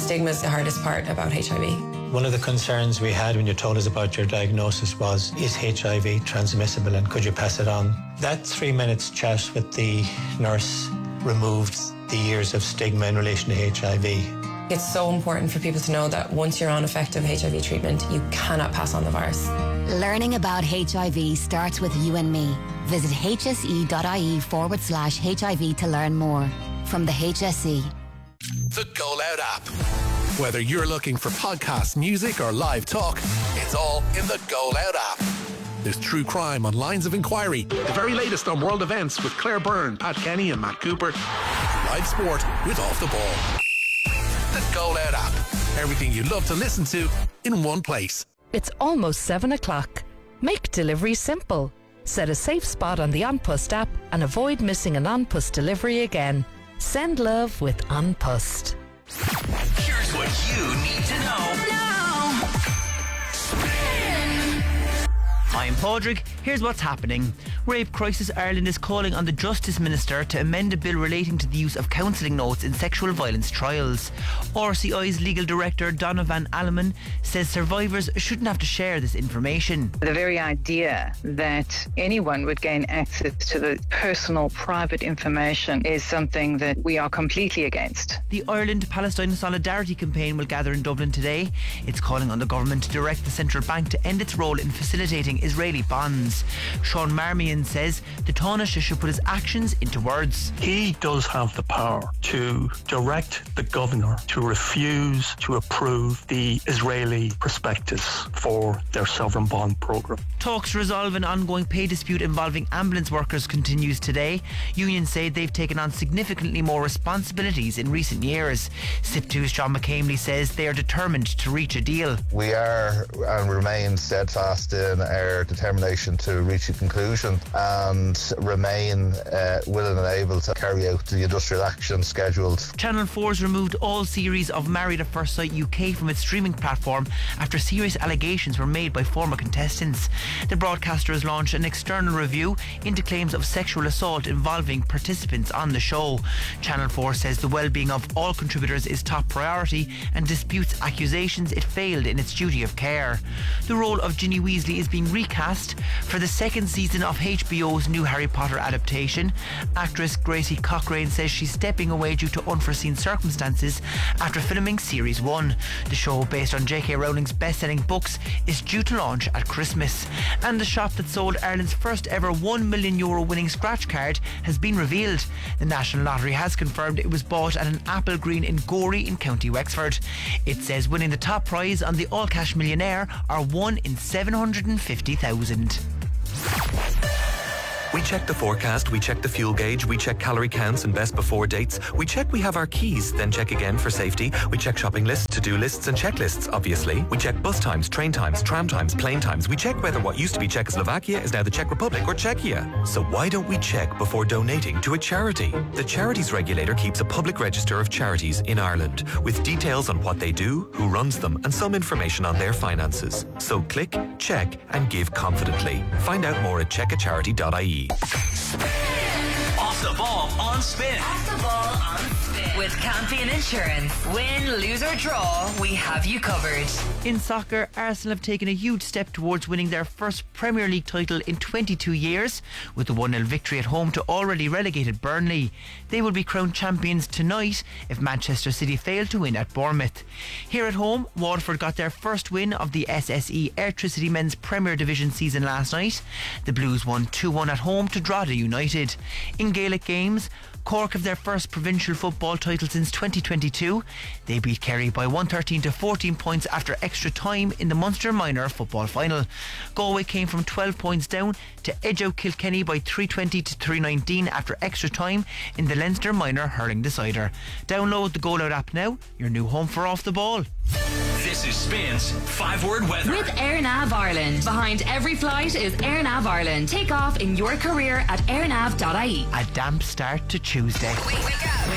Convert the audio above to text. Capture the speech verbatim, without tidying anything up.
stigma is the hardest part about H I V. One of the concerns we had when you told us about your diagnosis was, is H I V transmissible and could you pass it on? That three minutes chat with the nurse removed the years of stigma in relation to H I V. It's so important for people to know that once you're on effective H I V treatment, you cannot pass on the virus. Learning about H I V starts with you and me. Visit hse.ie forward slash HIV to learn more. From the H S E. The Go Loud app. Whether you're looking for podcast, music or live talk, it's all in the Go Loud app. There's true crime on Lines of Inquiry, the very latest on world events with Claire Byrne, Pat Kenny and Matt Cooper, live sport with Off the Ball. The Go Loud app. Everything you love to listen to in one place. It's almost seven o'clock. Make delivery simple. Set a safe spot on the An Post app and avoid missing an An Post delivery again. Send love with An Post. Here's what you need to know now. Spin. I'm Padraig. Here's what's happening. Rape Crisis Ireland is calling on the Justice Minister to amend a bill relating to the use of counselling notes in sexual violence trials. R C I's legal director Donna Van Alleman says survivors shouldn't have to share this information. The very idea that anyone would gain access to the personal, private information is something that we are completely against. The Ireland-Palestine Solidarity Campaign will gather in Dublin today. It's calling on the government to direct the central bank to end its role in facilitating Israeli bonds. Sean Marmion says the Taoiseach should put his actions into words. He does have the power to direct the governor to refuse to approve the Israeli prospectus for their sovereign bond programme. Talks to resolve an ongoing pay dispute involving ambulance workers continues today. Unions say they've taken on significantly more responsibilities in recent years. S I P two's John McCamley says they are determined to reach a deal. We are and remain steadfast in our determination to reach a conclusion and remain uh, willing and able to carry out the industrial action scheduled. Channel four's removed all series of Married at First Sight U K from its streaming platform after serious allegations were made by former contestants. The broadcaster has launched an external review into claims of sexual assault involving participants on the show. Channel four says the well-being of all contributors is top priority and disputes accusations it failed in its duty of care. The role of Ginny Weasley is being recast for the second season of H B O's new Harry Potter adaptation. Actress Gracie Cochrane says she's stepping away due to unforeseen circumstances after filming series one. The show, based on J K Rowling's best-selling books, is due to launch at Christmas. And the shop that sold Ireland's first ever one million euro winning scratch card has been revealed. The National Lottery has confirmed it was bought at an Apple Green in Gorey in County Wexford. It says winning the top prize on the All Cash Millionaire are one in seven hundred fifty thousand. We check the forecast, we check the fuel gauge, we check calorie counts and best before dates. We check we have our keys, then check again for safety. We check shopping lists, to-do lists and checklists, obviously. We check bus times, train times, tram times, plane times. We check whether what used to be Czechoslovakia is now the Czech Republic or Czechia. So why don't we check before donating to a charity? The Charities Regulator keeps a public register of charities in Ireland with details on what they do, who runs them and some information on their finances. So click, check and give confidently. Find out more at check a charity dot I E. Off the ball on Spin. Off the ball on Spin. With Campion Insurance. Win, lose or draw, we have you covered. In soccer, Arsenal have taken a huge step towards winning their first Premier League title in twenty-two years with a one nil victory at home to already relegated Burnley. They will be crowned champions tonight if Manchester City fail to win at Bournemouth. Here at home, Waterford got their first win of the S S E Airtricity Men's Premier Division season last night. The Blues won two one at home to Drogheda United. In Gaelic games, Cork have their first provincial football title since twenty twenty-two. They beat Kerry by one hundred thirteen to fourteen points after extra time in the Munster Minor football final. Galway came from twelve points down to edge out Kilkenny by three twenty to three nineteen after extra time in the Leinster Minor hurling decider. Download the Go Loud app now, your new home for Off the Ball. This is Spin's five-word weather. With AirNav Ireland. Behind every flight is AirNav Ireland. Take off in your career at airnav dot I E. A damp start to Tuesday. Wake, wake up.